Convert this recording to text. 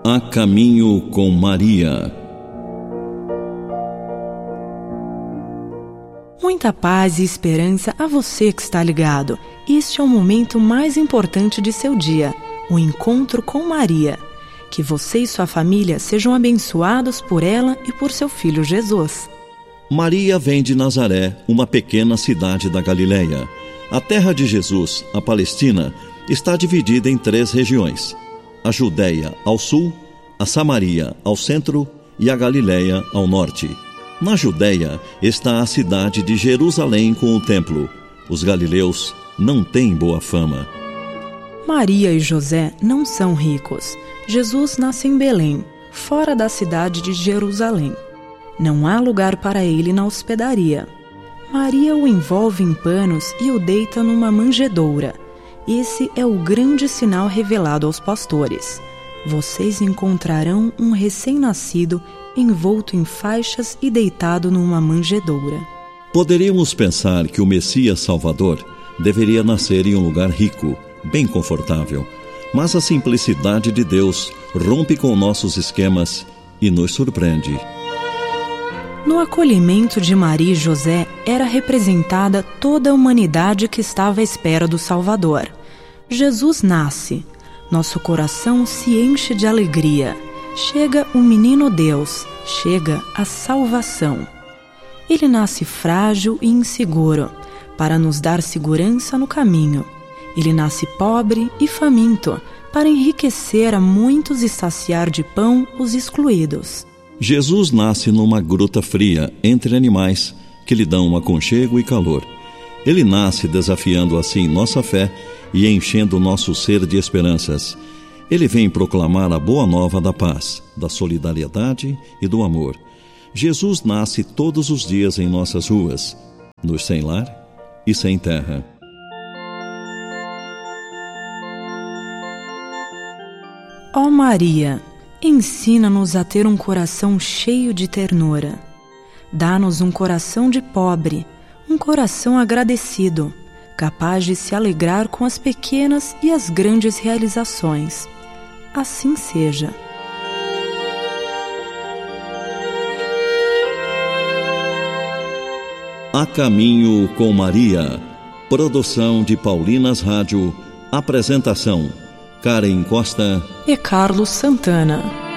A Caminho com Maria. Muita paz e esperança a você que está ligado. Este é o momento mais importante de seu dia, o encontro com Maria. Que você e sua família sejam abençoados por ela e por seu filho Jesus. Maria vem de Nazaré, uma pequena cidade da Galileia. A terra de Jesus, a Palestina, está dividida em 3 regiões: a Judéia ao sul, a Samaria ao centro e a Galileia ao norte. Na Judéia está a cidade de Jerusalém com o templo. Os galileus não têm boa fama. Maria e José não são ricos. Jesus nasce em Belém, fora da cidade de Jerusalém. Não há lugar para ele na hospedaria. Maria o envolve em panos e o deita numa manjedoura. Esse é o grande sinal revelado aos pastores. Vocês encontrarão um recém-nascido envolto em faixas e deitado numa manjedoura. Poderíamos pensar que o Messias Salvador deveria nascer em um lugar rico, bem confortável. Mas a simplicidade de Deus rompe com nossos esquemas e nos surpreende. No acolhimento de Maria e José era representada toda a humanidade que estava à espera do Salvador. Jesus nasce. Nosso coração se enche de alegria. Chega o menino Deus, chega a salvação. Ele nasce frágil e inseguro, para nos dar segurança no caminho. Ele nasce pobre e faminto, para enriquecer a muitos e saciar de pão os excluídos. Jesus nasce numa gruta fria, entre animais, que lhe dão aconchego e calor. Ele nasce desafiando assim nossa fé e enchendo nosso ser de esperanças. Ele vem proclamar a boa nova da paz, da solidariedade e do amor. Jesus nasce todos os dias em nossas ruas, nos sem lar e sem terra. Ó Maria, ensina-nos a ter um coração cheio de ternura. Dá-nos um coração de pobre, um coração agradecido, capaz de se alegrar com as pequenas e as grandes realizações. Assim seja. A Caminho com Maria. Produção de Paulinas Rádio. Apresentação: Karen Costa e Carlos Santana.